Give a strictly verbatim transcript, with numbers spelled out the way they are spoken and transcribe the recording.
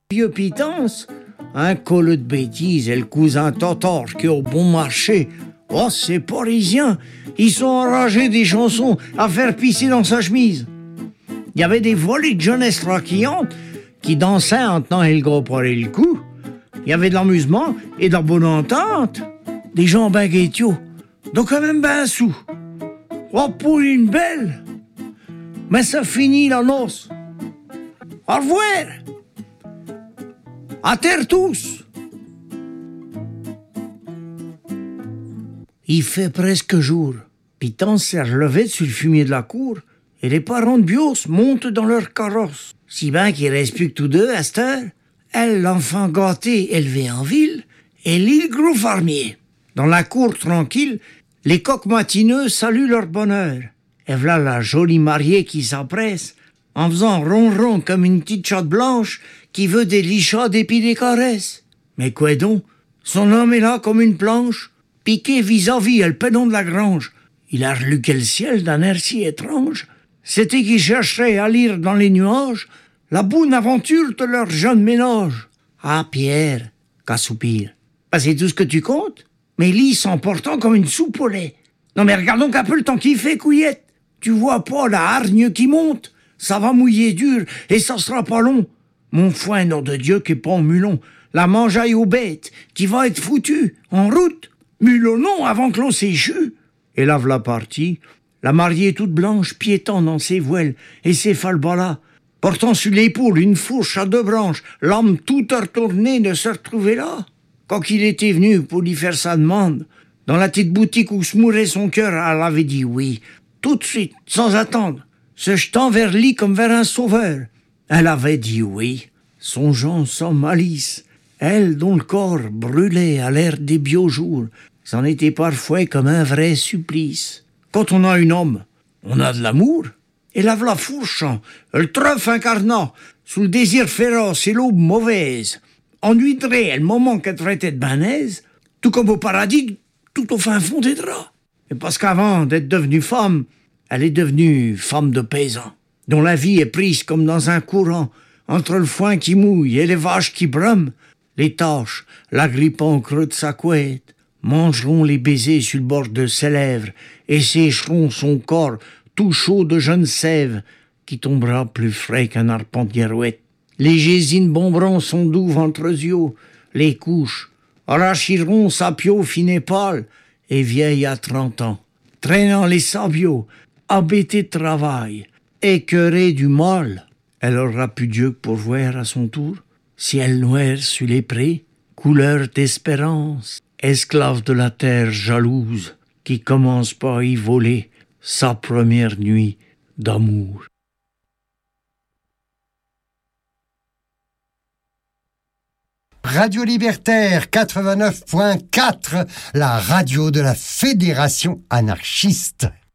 Vieux Pitance, un colleux de bêtises et le cousin Totor qui est au bon marché. Oh, ces Parisiens, ils sont enragés des chansons à faire pisser dans sa chemise. Il y avait des volées de jeunesse raquillantes qui dansaient en tenant le gros poil et le cou. Il y avait de l'amusement et de la bonne entente. Des gens ben guettiaux, donc quand même ben sous. Oh, pour une belle. Mais ça finit la noce. Au revoir. À terre tous. Il fait presque jour. Pitance s'est relevé sur le fumier de la cour et les parents de Bios montent dans leur carrosse. Si bien qu'il reste plus que tous deux à cette heure. Elle, l'enfant gâté élevé en ville, et lui, le gros fermier. Dans la cour tranquille, les coqs matineux saluent leur bonheur. Et voilà la jolie mariée qui s'empresse, en faisant ronron comme une petite chatte blanche qui veut des lichats d'épi des caresses. Mais quoi donc? Son homme est là comme une planche, piqué vis-à-vis le pédon de la grange. Il a reluqué le ciel d'un air si étrange. C'était qu'il chercherait à lire dans les nuages la bonne aventure de leur jeune ménage. Ah, Pierre, qu'à soupir. Ben, c'est tout ce que tu comptes? Mais lit s'emportant comme une soupe au lait. Non mais regarde donc un peu le temps qu'il fait, couillette. Tu vois pas la hargne qui monte? Ça va mouiller dur et ça sera pas long. Mon foin, nom de Dieu, qui est pas en mulon. La mangeaille aux bêtes, qui va être foutue. En route. Mulonnons avant que l'on s'échue. Et là v'là partie, la mariée toute blanche piétant dans ses voiles et ses falbalas, portant sur l'épaule une fourche à deux branches, l'âme toute retournée de se retrouver là. Quand il était venu pour lui faire sa demande, dans la petite boutique où se mourait son cœur, elle avait dit oui, tout de suite, sans attendre, se jetant vers lui comme vers un sauveur. Elle avait dit oui, songeant sans malice, elle dont le corps brûlait à l'air des biojours, c'en était parfois comme un vrai supplice. Quand on a un homme, on a de l'amour. Et la v'là fourchant, le trèfle incarnant, sous le désir féroce et l'aube mauvaise, ennuierait le moment qu'elle traitait de banaise, tout comme au paradis, tout au fin fond des draps. Et parce qu'avant d'être devenue femme, elle est devenue femme de paysan, dont la vie est prise comme dans un courant, entre le foin qui mouille et les vaches qui brument. Les tâches, l'agrippant au creux de sa couette, mangeront les baisers sur le bord de ses lèvres et sécheront son corps tout chaud de jeunes sèves, qui tombera plus frais qu'un arpent de guérouette. Les gésines bomberont son doux ventre yeux, les couches arrachiront sa peau fine et pâle, et vieille à trente ans, traînant les sabiaux, abêtée de travail, écœurée du mal. Elle aura plus Dieu que pour voir à son tour, ciel noir sur les prés, couleur d'espérance, esclave de la terre jalouse, qui commence par y voler sa première nuit d'amour. Radio Libertaire quatre-vingt-neuf point quatre, la radio de la Fédération anarchiste.